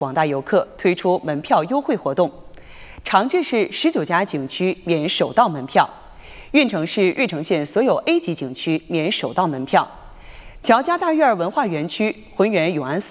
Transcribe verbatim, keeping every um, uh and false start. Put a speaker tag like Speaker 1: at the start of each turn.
Speaker 1: 广大游客推出门票优惠活动，长治市十九家景区免首道门票，运城市芮城县所有 A 级景区免首道门票，乔家大院文化园区、浑源永安寺